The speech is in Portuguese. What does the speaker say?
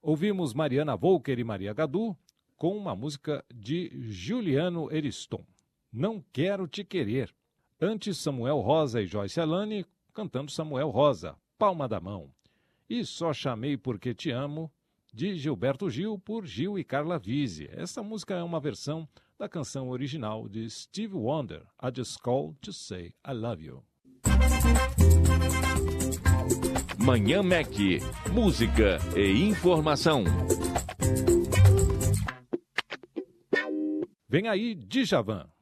Ouvimos Mariana Volker e Maria Gadu com uma música de Juliano Eriston, Não Quero Te Querer. Antes, Samuel Rosa e Joyce Alane cantando Samuel Rosa, Palma da Mão. E Só Chamei Porque Te Amo, de Gilberto Gil, por Gil e Carla Vise. Essa música é uma versão da canção original de Stevie Wonder, I Just Called to Say I Love You. Manhã Mac, música e informação. Vem aí, Djavan.